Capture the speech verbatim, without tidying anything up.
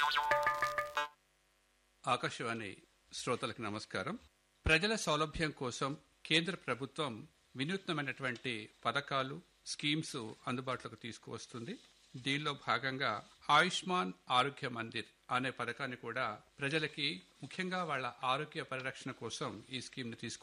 ఆకాశవాణి శ్రోతలకు నమస్కారం. ప్రజల సౌలభ్యం కోసం కేంద్ర ప్రభుత్వం వినూత్నమైనటువంటి పథకాలు, స్కీమ్స్ అందుబాటులోకి తీసుకువస్తుంది. దీనిలో భాగంగా ఆయుష్మాన్ ఆరోగ్య మందిర్ అనే పథకాన్ని కూడా ప్రజలకి, ముఖ్యంగా వాళ్ళ ఆరోగ్య పరిరక్షణ కోసం ఈ స్కీమ్ ని తీసుకు